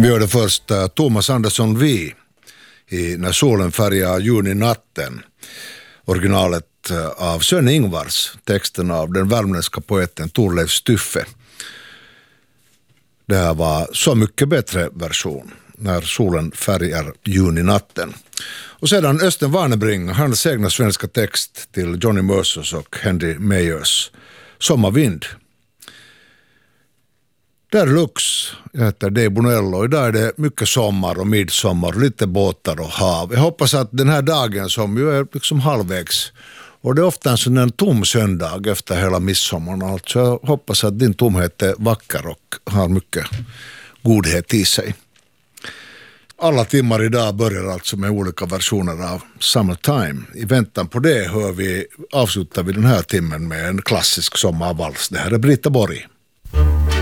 Vi hörde först Thomas Andersson Vi i När solen färgar juninatten. Originalet av Sven Ingvars, texten av den värmländska poeten Torleif Stuffe. Det här var Så mycket bättre version, När solen färgar juninatten. Och sedan Östen Warnerbring, hans egna svenska text till Johnny Mercers och Henry Meyers Sommarvind. Där Lux, jag heter Dave Bonello, och idag är det mycket sommar och midsommar, lite båtar och hav. Jag hoppas att den här dagen som ju är liksom halvvägs, och det är ofta en sån en tom söndag efter hela midsommaren, alltså jag hoppas att din tomhet är vacker och har mycket godhet i sig. Alla timmar idag börjar alltså med olika versioner av Summertime. I väntan på det avslutar vi den här timmen med en klassisk sommarvals. Det här är Britta Borg.